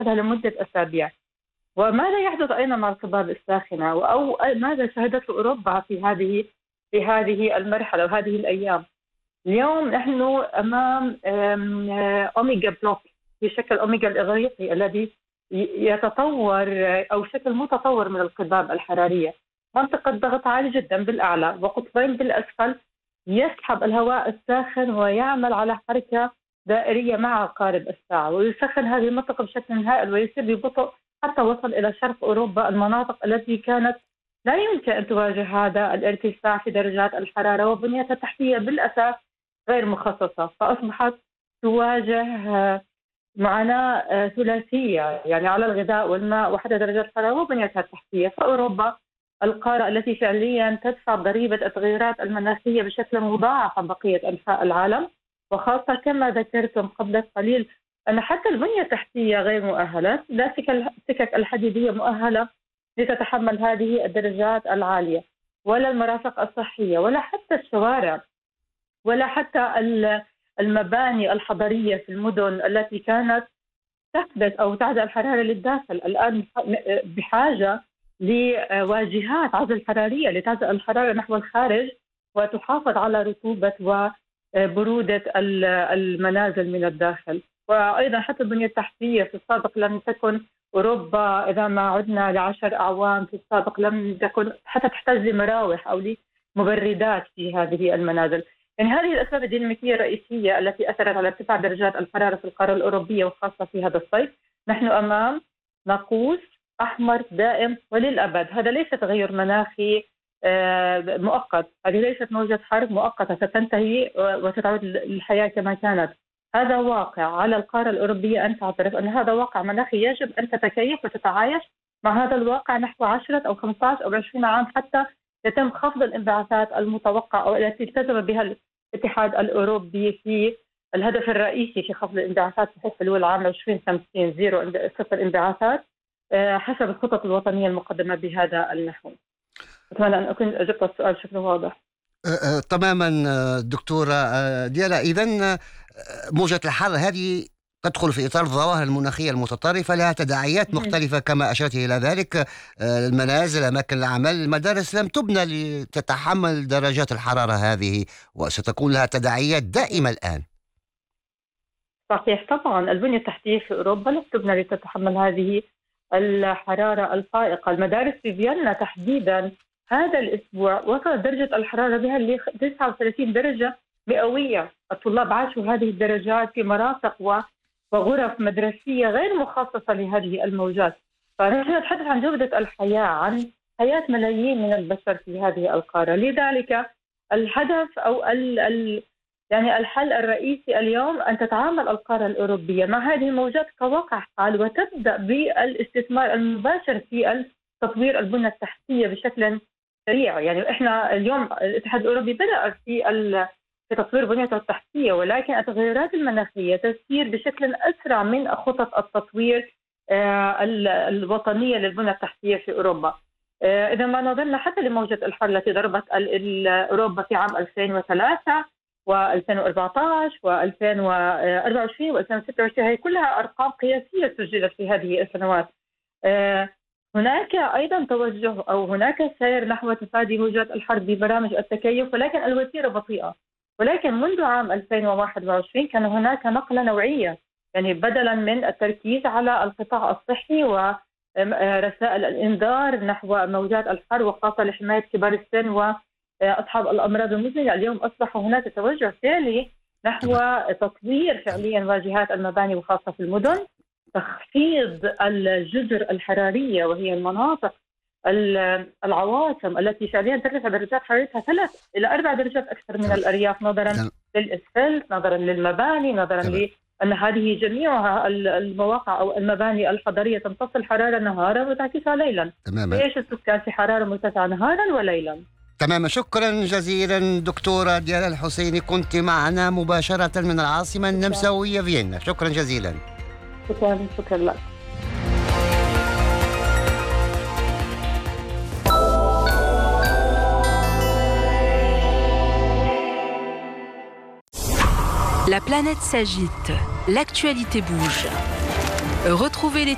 لمدة أسابيع. وماذا يحدث أيضا مع القضبان الساخنة أو ماذا شهدته أوروبا في هذه المرحلة وهذه الأيام؟ اليوم نحن أمام أوميجا بلوك بشكل أوميجا الإغريقي الذي يتطور أو شكل متطور من القضبان الحرارية. منطقة ضغط عالي جدا بالأعلى وقطبين بالأسفل يسحب الهواء الساخن ويعمل على حركة دائرية مع عقارب الساعة ويسخن هذه المنطقة بشكل هائل ويسير ببطء حتى وصل إلى شرق أوروبا، المناطق التي كانت لا يمكن أن تواجه هذا الارتفاع في درجات الحرارة وبنيتها التحتية بالأساس غير مخصصة، فأصبحت تواجه معاناة ثلاثية يعني على الغذاء والماء وحتى درجات الحرارة وبنيتها التحتية. فأوروبا القارة التي فعليا تدفع ضريبة التغيرات المناخية بشكل مضاعف عن بقية أنحاء العالم، وخاصة كما ذكرتم قبل قليل أن حتى البنية التحتية غير مؤهلة، لا السكك الحديدية مؤهلة لتتحمل هذه الدرجات العالية، ولا المرافق الصحية، ولا حتى الشوارع، ولا حتى المباني الحضرية في المدن التي كانت تحدث أو تعزل الحرارة للداخل. الآن بحاجة لواجهات عزل حرارية لتعزل الحرارة نحو الخارج وتحافظ على رطوبة وبرودة المنازل من الداخل. وأيضا حتى البنية التحتية في السابق لم تكن أوروبا، إذا ما عدنا ل10 أعوام في السابق، لم تكن حتى تحتاج لمراوح أو لمبردات في هذه المنازل. يعني هذه الأسباب الديناميكية الرئيسية التي أثرت على ارتفاع درجات الحرارة في القارة الأوروبية وخاصة في هذا الصيف. نحن أمام ناقوس أحمر دائم وللأبد. هذا ليس تغير مناخي مؤقت، هذه ليست موجة حرب مؤقتة ستنتهي وستعود الحياة كما كانت. هذا واقع على القارة الأوروبية أن تعترف أن هذا واقع مناخي يجب أن تتكيف وتتعايش مع هذا الواقع نحو 10 أو 15 أو 20 عام حتى يتم خفض الانبعاثات المتوقعة أو التي التزم بها الاتحاد الأوروبي في الهدف الرئيسي في خفض الانبعاثات بحيث حلول عام 2050 صفر انبعاثات حسب الخطط الوطنية المقدمة بهذا النحو. أتمنى أن أكون أجبت السؤال بشكل واضح. تماما دكتورة ديالا. إذن موجة الحر هذه تدخل في إطار الظواهر المناخية المتطرفة، لها تداعيات مختلفة كما أشرت إلى ذلك. المنازل، أماكن العمل، المدارس لم تبنى لتتحمل درجات الحرارة هذه وستكون لها تداعيات دائمة الآن. صحيح طبعا، البنية التحتية في أوروبا لم تبنى لتتحمل هذه الحرارة الفائقة. المدارس في فيينا تحديدا هذا الأسبوع وصلت درجة الحرارة بها ل 39 درجة مئوية. الطلاب عاشوا هذه الدرجات في مرافق وغرف مدرسية غير مخصصة لهذه الموجات. فنحن نتحدث عن جودة الحياة، عن حياة ملايين من البشر في هذه القارة. لذلك الهدف أو يعني الحل الرئيسي اليوم أن تتعامل القارة الأوروبية مع هذه الموجات كواقع حال وتبدأ بالاستثمار المباشر في تطوير البنية التحتية بشكل سريع. يعني إحنا اليوم الاتحاد الأوروبي بدأ في تطوير بنيته التحتية، ولكن التغيرات المناخية تسير بشكل أسرع من خطط التطوير الوطنية للبنية التحتية في أوروبا. إذا ما نظرنا حتى لموجة الحر التي ضربت أوروبا في عام 2003 و2014 و2024 و2026، هي كلها أرقام قياسية سجلت في هذه السنوات. هناك أيضا توجه أو هناك سير نحو تفادي موجات الحر ببرامج التكيف، ولكن الوتيرة بطيئة. ولكن منذ عام 2021 كان هناك نقلة نوعية، يعني بدلا من التركيز على القطاع الصحي ورسائل الإنذار نحو موجات الحر وخاصة لحماية كبار السن وأصحاب الأمراض المزمنة، اليوم أصبح هناك توجه فعلي نحو تطوير فعليا واجهات المباني وخاصة في المدن، تخفيض الجذر الحرارية وهي المناطق العواصم التي فعليا ترتفع درجات حرارتها 3 إلى 4 درجات أكثر من الأرياف، نظرا للإسفلت، نظرا للمباني، نظرا لأن هذه جميعها المواقع أو المباني الحضرية تمتص الحرارة نهارا وتعكسها ليلا. يعيش السكان في حرارة مرتفعة نهارا وليلا. تماما. شكرا جزيلا دكتورة ديالا الحسيني، كنت معنا مباشرة من العاصمة النمساوية فيينا. شكرا جزيلا. شكرا لك. La planète s'agite, l'actualité bouge. Retrouvez les